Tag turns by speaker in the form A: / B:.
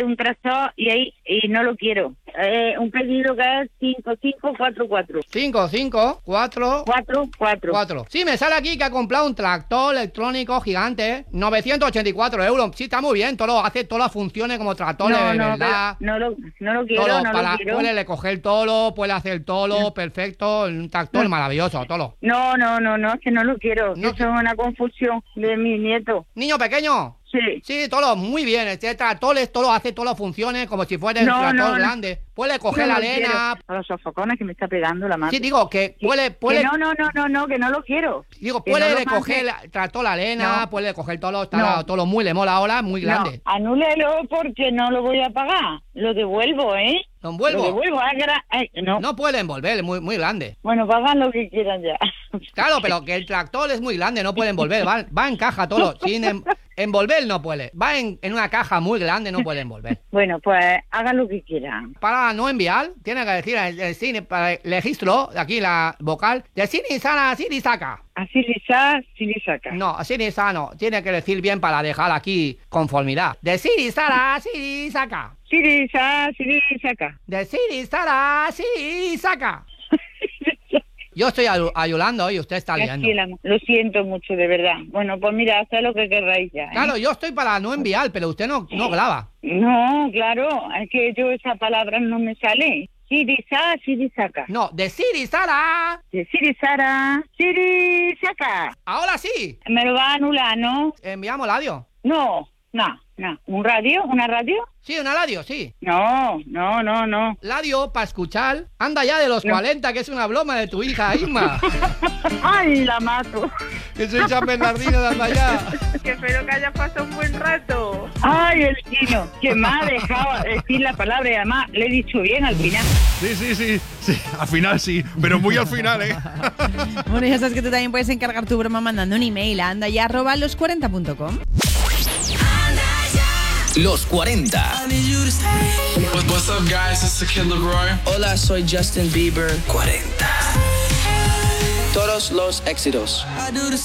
A: un tractor y no lo quiero. Un pedido que es 5544.
B: 5544. Sí, me sale aquí que ha comprado un tractor electrónico gigante, 984 euros. Sí, está muy bien, hace todas las funciones como tractor de verdad.
A: No lo quiero,
B: Puede recoger todo, puede hacer todo, perfecto, un tractor maravilloso, todo.
A: No, es que no lo quiero, que eso es una confusión de mi nieto.
B: ¿Niño pequeño? Sí, todo muy bien. Este tractor todo hace todas las funciones como si fuera un tractor grande. Puede coger la arena.
A: A los sofocones que me está pegando la mano.
B: Sí, digo que puede.
A: Que no, que no lo quiero.
B: Digo, puede recoger tractor la arena, puede coger todo muy le mola ahora, muy grande.
A: Anúlelo porque no lo voy a pagar. Lo devuelvo, ¿eh?
B: ¿Lo devuelvo?
A: No.
B: No puede envolver, es muy grande.
A: Bueno, pagan lo que quieran ya.
B: Claro, pero que el tractor es muy grande, no puede envolver. Va en caja todo. Sin envolver no puede. Va en una caja muy grande, no puede envolver.
A: Bueno, pues hagan lo que quieran.
B: Para no enviar, tiene que decir el cine, para el registro, aquí la vocal, de Siri Sara, Siri Saca.
A: Así Siri Saca.
B: No, Siri Sara no. Tiene que decir bien para dejar aquí conformidad. De Siri Sara, Siri Saca.
A: Siri Saca.
B: De Siri Sara, Siri Saca. Yo estoy ayudando y usted está liando.
A: Lo siento mucho, de verdad. Bueno, pues mira, haz lo que querráis ya.
B: Claro, yo estoy para no enviar, pero usted no graba.
A: No, claro, es que yo esa palabra no me sale. Siri Saca.
B: No, de Siri Sara.
A: De Siri Sara, Siri Saca.
B: Ahora sí.
A: Me lo va a anular, ¿no?
B: ¿Enviamos el audio?
A: No. ¿Un radio? ¿Una radio?
B: Sí, una radio, sí.
A: No.
B: Radio para escuchar. Anda ya de los 40, que es una broma de tu hija, Isma.
A: ¡Ay, la mato!
B: Que soy San Bernardino de anda ya.
C: Que espero que hayas pasado un buen rato.
A: ¡Ay, el chino! Que me ha dejado decir la palabra y además le he dicho bien al final.
D: Sí, al final sí, pero muy al final, ¿eh?
E: Bueno, ya sabes que tú también puedes encargar tu broma mandando un email a andaya@los40.com.
F: Los 40.
G: What's up, guys? It's the Kid LAROI.
F: Hola, soy Justin Bieber. 40. Todos los éxitos.